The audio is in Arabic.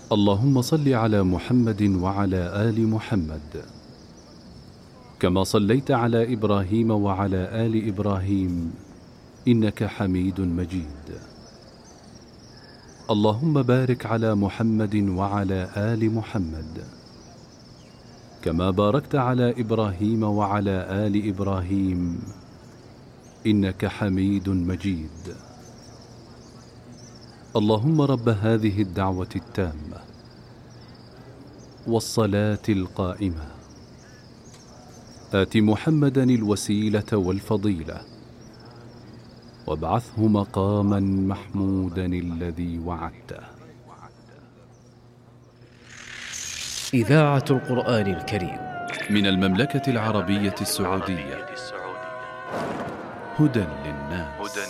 اللهم صل على محمد وعلى آل محمد كما صليت على إبراهيم وعلى آل إبراهيم إنك حميد مجيد. اللهم بارك على محمد وعلى آل محمد كما باركت على إبراهيم وعلى آل إبراهيم إنك حميد مجيد. اللهم رب هذه الدعوة التامة والصلاة القائمة آت محمدا الوسيلة والفضيلة وابعثه مقاما محمودا الذي وعدته. إذاعة القرآن الكريم من المملكة العربية السعودية. هدى للناس.